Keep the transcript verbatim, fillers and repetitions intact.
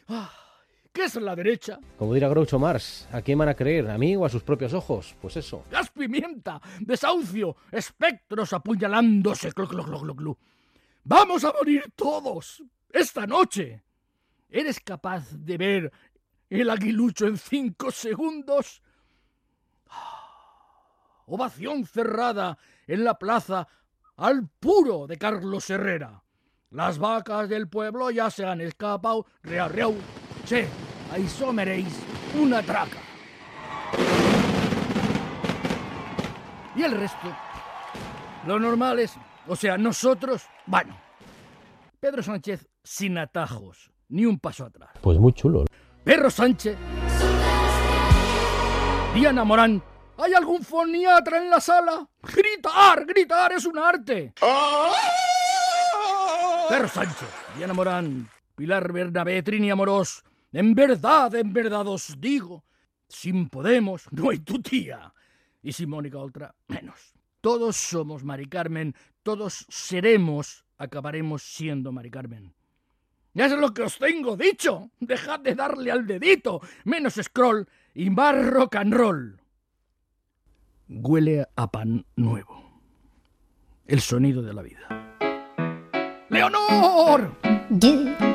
Ah, ¿qué es la derecha? Como dirá Groucho Marx, ¿a quién van a creer? ¿A mí o a sus propios ojos? Pues eso. Gas pimienta, desahucio, espectros apuñalándose. Clu, clu, clu, clu, clu. ¡Vamos a morir todos! ¡Esta noche! ¿Eres capaz de ver el aguilucho en cinco segundos? Ovación cerrada en la plaza al puro de Carlos Herrera. Las vacas del pueblo ya se han escapado. Reau, reau. Che, ahí someréis una traca. Y el resto, lo normal es, o sea, nosotros, bueno, Pedro Sánchez sin atajos, ni un paso atrás. Pues muy chulo. Perro Sánchez, Diana Morán. ¿Hay algún foniatra en la sala? ¡Gritar! ¡Gritar es un arte! Perro Sánchez, Diana Morán, Pilar Bernabé, Trini Amorós. En verdad, en verdad os digo, sin Podemos no hay tu tía. Y sin Mónica Oltra, menos. Todos somos Mari Carmen, todos seremos, acabaremos siendo Mari Carmen. Ya es lo que os tengo dicho. Dejad de darle al dedito. Menos scroll y más rock and roll. Huele a pan nuevo. El sonido de la vida. ¡Leonor!